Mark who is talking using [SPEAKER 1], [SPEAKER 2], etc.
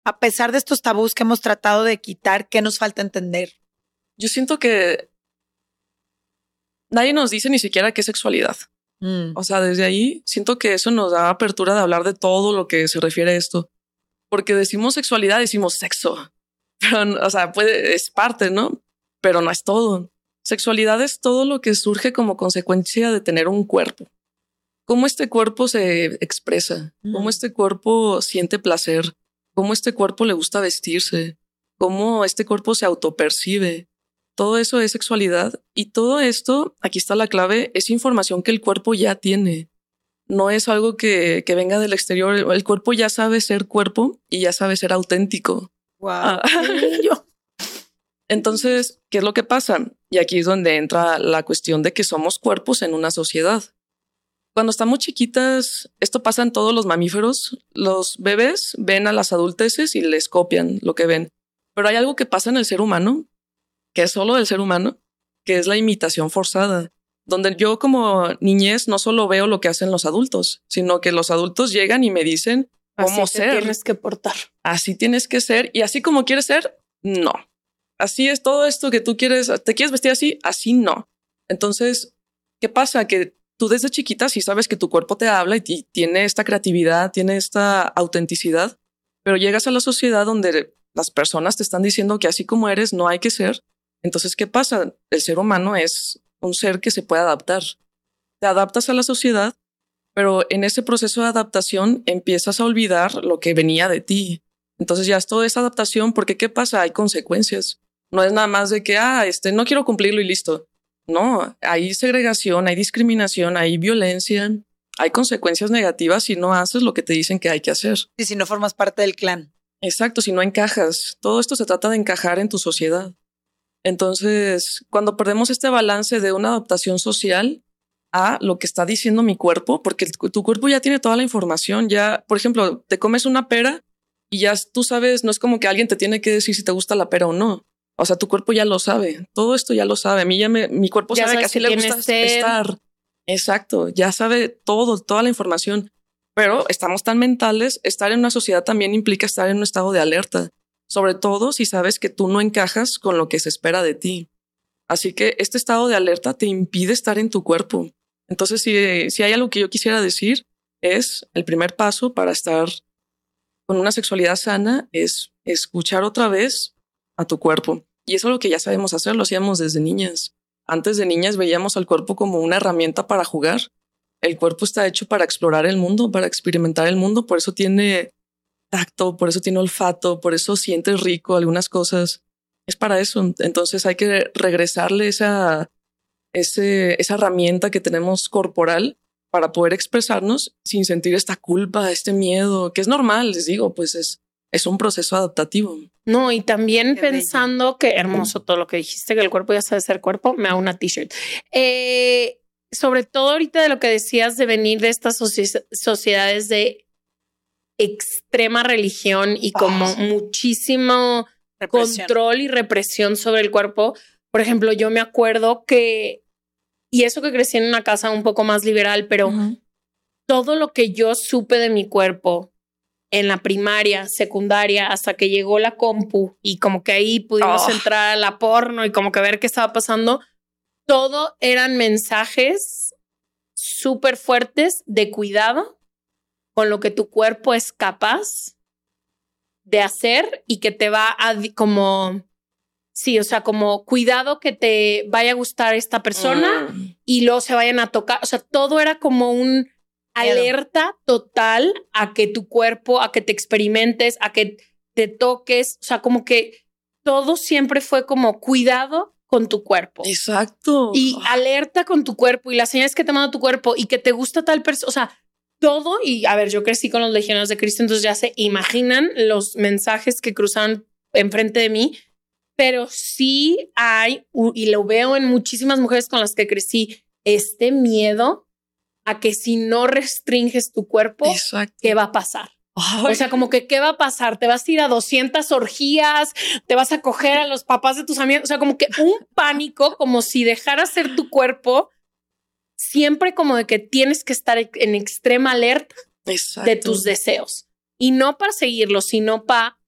[SPEAKER 1] A pesar de estos tabús que hemos tratado de quitar, ¿qué nos falta entender?
[SPEAKER 2] Yo siento que nadie nos dice ni siquiera qué es sexualidad. O sea, desde ahí siento que eso nos da apertura de hablar de todo lo que se refiere a esto. Porque decimos sexualidad, decimos sexo. Pero, o sea, es parte, ¿no? Pero no es todo. Sexualidad es todo lo que surge como consecuencia de tener un cuerpo. Cómo este cuerpo se expresa, cómo este cuerpo siente placer, cómo este cuerpo le gusta vestirse, cómo este cuerpo se autopercibe. Todo eso es sexualidad y todo esto, aquí está la clave, es información que el cuerpo ya tiene. No es algo que venga del exterior. El cuerpo ya sabe ser cuerpo y ya sabe ser auténtico.
[SPEAKER 1] Wow.
[SPEAKER 2] Entonces, ¿qué es lo que pasa? Y aquí es donde entra la cuestión de que somos cuerpos en una sociedad. Cuando estamos chiquitas, esto pasa en todos los mamíferos. Los bebés ven a las adulteces y les copian lo que ven. Pero hay algo que pasa en el ser humano, que es solo del ser humano, que es la imitación forzada, donde yo como niñez no solo veo lo que hacen los adultos, sino que los adultos llegan y me dicen cómo
[SPEAKER 3] así te
[SPEAKER 2] ser.
[SPEAKER 3] tienes que portar.
[SPEAKER 2] Así tienes que ser y así como quieres ser, no. Así es todo esto que tú quieres, te quieres vestir así, así no. Entonces, ¿qué pasa? Que tú desde chiquita sí sabes que tu cuerpo te habla y tiene esta creatividad, tiene esta autenticidad, pero llegas a la sociedad donde las personas te están diciendo que así como eres no hay que ser. Entonces, ¿qué pasa? El ser humano es un ser que se puede adaptar. Te adaptas a la sociedad, pero en ese proceso de adaptación empiezas a olvidar lo que venía de ti. Entonces ya es toda esa adaptación, porque ¿qué pasa? Hay consecuencias. No es nada más de que, no quiero cumplirlo y listo. No, hay segregación, hay discriminación, hay violencia, hay consecuencias negativas si no haces lo que te dicen que hay que hacer.
[SPEAKER 1] Y si no formas parte del clan.
[SPEAKER 2] Exacto, si no encajas. Todo esto se trata de encajar en tu sociedad. Entonces, cuando perdemos este balance de una adaptación social a lo que está diciendo mi cuerpo, porque tu cuerpo ya tiene toda la información, ya, por ejemplo, te comes una pera y ya tú sabes, no es como que alguien te tiene que decir si te gusta la pera o no. O sea, tu cuerpo ya lo sabe, todo esto ya lo sabe. A mí mi cuerpo
[SPEAKER 3] ya
[SPEAKER 2] sabe que así le gusta estar. Exacto, ya sabe toda la información. Pero estamos tan mentales, estar en una sociedad también implica estar en un estado de alerta. Sobre todo si sabes que tú no encajas con lo que se espera de ti. Así que este estado de alerta te impide estar en tu cuerpo. Entonces, si hay algo que yo quisiera decir, es el primer paso para estar con una sexualidad sana es escuchar otra vez a tu cuerpo. Y eso es lo que ya sabemos hacer, lo hacíamos desde niñas. Antes de niñas veíamos al cuerpo como una herramienta para jugar. El cuerpo está hecho para explorar el mundo, para experimentar el mundo, por eso tiene tacto, por eso tiene olfato, por eso siente rico algunas cosas. Es para eso. Entonces hay que regresarle esa herramienta que tenemos corporal para poder expresarnos sin sentir esta culpa, este miedo, que es normal, les digo, pues es un proceso adaptativo.
[SPEAKER 3] No, y también
[SPEAKER 1] Qué
[SPEAKER 3] pensando que hermoso todo lo que dijiste, que el cuerpo ya sabe ser cuerpo, me hago una t-shirt. Sobre todo ahorita de lo que decías de venir de estas sociedades de extrema religión y como muchísimo control y represión sobre el cuerpo. Por ejemplo, yo me acuerdo que, y eso que crecí en una casa un poco más liberal, pero todo lo que yo supe de mi cuerpo en la primaria, secundaria, hasta que llegó la compu y como que ahí pudimos entrar a la porno y como que ver qué estaba pasando, todo eran mensajes súper fuertes de cuidado con lo que tu cuerpo es capaz de hacer y que te va a como, sí, o sea, como cuidado que te vaya a gustar esta persona y luego se vayan a tocar. O sea, todo era como un alerta total a que tu cuerpo, a que te experimentes, a que te toques. O sea, como que todo siempre fue como cuidado con tu cuerpo.
[SPEAKER 2] Exacto.
[SPEAKER 3] Y alerta con tu cuerpo y las señales que te manda tu cuerpo y que te gusta tal persona. O sea, todo. Y a ver, yo crecí con los legionarios de Cristo, entonces ya se imaginan los mensajes que cruzan enfrente de mí, pero sí hay, y lo veo en muchísimas mujeres con las que crecí, este miedo a que si no restringes tu cuerpo,
[SPEAKER 2] exacto,
[SPEAKER 3] ¿qué va a pasar?
[SPEAKER 2] Ay.
[SPEAKER 3] O sea, como que ¿qué va a pasar? ¿Te vas a ir a 200 orgías? ¿Te vas a coger a los papás de tus amigos? O sea, como que un pánico, como si dejaras ser tu cuerpo, siempre como de que tienes que estar en extrema alerta
[SPEAKER 2] exacto,
[SPEAKER 3] de tus deseos. Y no para seguirlos, sino para